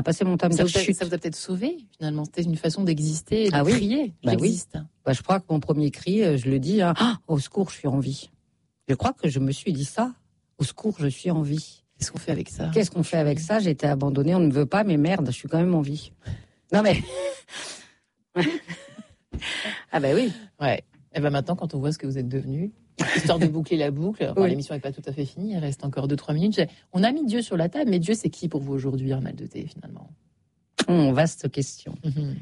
passé mon temps à me dire chut. Ça vous a peut-être sauvé, finalement. C'était une façon d'exister, de Ah oui. crier. J'existe. Oui. Je crois que mon premier cri, je le dis, au secours, je suis en vie. Je crois que je me suis dit ça. Au secours, je suis en vie. Qu'est-ce qu'on fait avec ça? Qu'est-ce qu'on fait avec ça? J'ai été abandonnée, on ne me veut pas, mais merde, je suis quand même en vie. Non mais... Ah ben oui. Ouais. Et ben maintenant, quand on voit ce que vous êtes devenu, histoire de boucler la boucle, Oui. L'émission n'est pas tout à fait finie, il reste encore 2-3 minutes. On a mis Dieu sur la table, mais Dieu, c'est qui pour vous aujourd'hui, Armelle de Thé, finalement? Vaste question.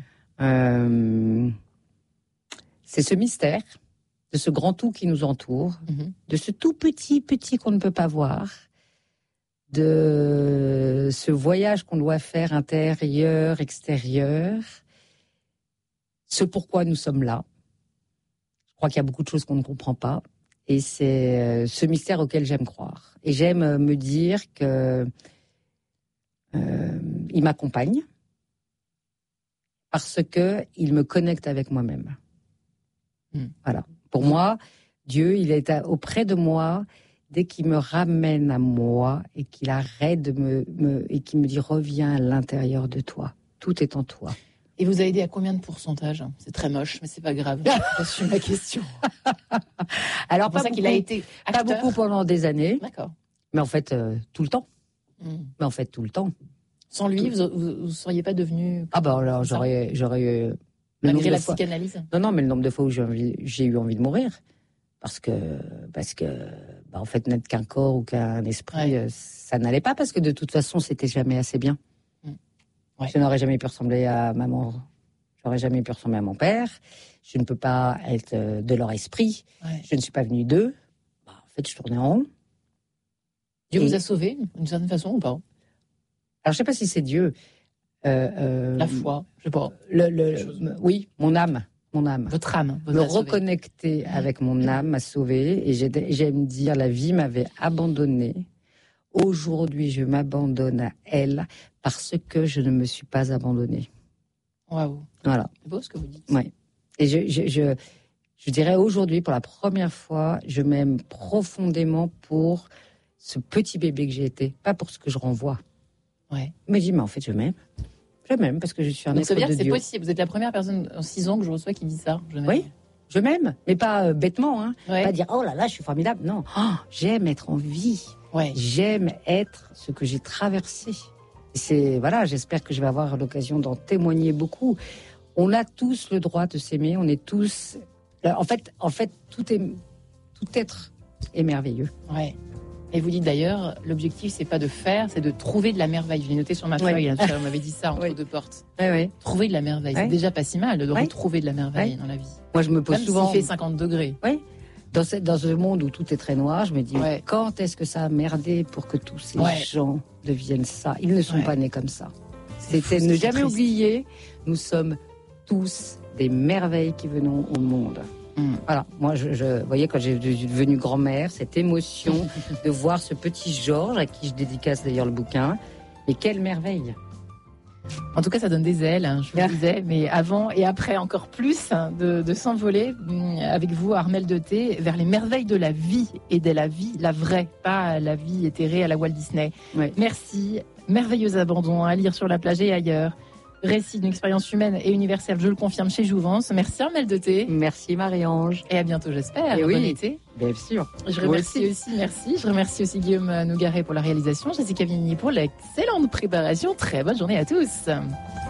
C'est ce mystère, de ce grand tout qui nous entoure, de ce tout petit qu'on ne peut pas voir, de ce voyage qu'on doit faire intérieur, extérieur, ce pourquoi nous sommes là. Je crois qu'il y a beaucoup de choses qu'on ne comprend pas. Et c'est ce mystère auquel j'aime croire. Et j'aime me dire que il m'accompagne parce que il me connecte avec moi-même. Voilà. Pour moi, Dieu, il est auprès de moi dès qu'il me ramène à moi et qu'il arrête et qu'il me dit reviens à l'intérieur de toi. Tout est en toi. Et vous a aidé à combien de pourcentage? C'est très moche, mais c'est pas grave. J'assume la question. Alors, c'est pour ça qu'il a été acteur. Pas beaucoup pendant des années. D'accord. Mais en fait, tout le temps. Mais en fait, tout le temps. Sans lui, vous ne seriez pas devenu... Ah bah alors, j'aurais malgré la psychanalyse? Non, mais le nombre de fois où j'ai eu envie de mourir. Parce que en fait, n'être qu'un corps ou qu'un esprit, ça n'allait pas. Parce que de toute façon, c'était jamais assez bien. Je n'aurais jamais pu ressembler à maman. J'aurais jamais pu ressembler à mon père. Je ne peux pas être de leur esprit. Je ne suis pas venue d'eux. En fait, je tournais en rond. Dieu vous a sauvé, d'une certaine façon, ou pas? Alors, je ne sais pas si c'est Dieu. La foi, je sais pas. Oui, mon âme. Votre âme. Me reconnecter avec mon âme m'a sauvée. Et j'aime dire, la vie m'avait abandonnée. Aujourd'hui, je m'abandonne à elle parce que je ne me suis pas abandonnée. Waouh. Voilà. C'est beau ce que vous dites. Oui. Et je dirais aujourd'hui, pour la première fois, je m'aime profondément pour ce petit bébé que j'ai été, pas pour ce que je renvoie. Ouais. Mais en fait, je m'aime. Je m'aime parce que je suis un être de Dieu. Ça veut dire que c'est possible. Vous êtes la première personne en 6 ans que je reçois qui dit ça. Oui. Je m'aime, mais pas bêtement. Pas dire oh là là, je suis formidable. Non, j'aime être en vie. Ouais. J'aime être ce que j'ai traversé. J'espère que je vais avoir l'occasion d'en témoigner beaucoup. On a tous le droit de s'aimer. On est tous. En fait, tout être est merveilleux. Ouais. Et vous dites d'ailleurs, l'objectif c'est pas de faire, c'est de trouver de la merveille. Je l'ai noté sur ma feuille. On m'avait dit ça entre deux portes. Ouais. Trouver de la merveille, c'est déjà pas si mal de retrouver de la merveille dans la vie. Moi, je me pose même souvent. S'il fait 50 degrés. Oui. Dans ce monde où tout est très noir, je me dis quand est-ce que ça a merdé pour que tous ces gens deviennent ça? Ils ne sont pas nés comme ça. C'était ne jamais oublier, nous sommes tous des merveilles qui venons au monde. Voilà, moi, vous voyez, quand j'ai devenu grand-mère, cette émotion de voir ce petit Georges, à qui je dédicace d'ailleurs le bouquin, mais quelle merveille! En tout cas, ça donne des ailes, je vous le disais, mais avant et après encore plus, de s'envoler avec vous, Armelle de Thé, vers les merveilles de la vie et de la vie, la vraie, pas la vie éthérée à la Walt Disney. Ouais. Merci, merveilleux abandon à lire sur la plage et ailleurs. Récit d'une expérience humaine et universelle, je le confirme, chez Jouvence. Merci Armelle de Thé. Merci Marie-Ange. Et à bientôt, j'espère. Et bon été. Bien sûr. Je remercie aussi, merci. Je remercie aussi Guillaume Nougaret pour la réalisation, Jessica Vigny pour l'excellente préparation. Très bonne journée à tous.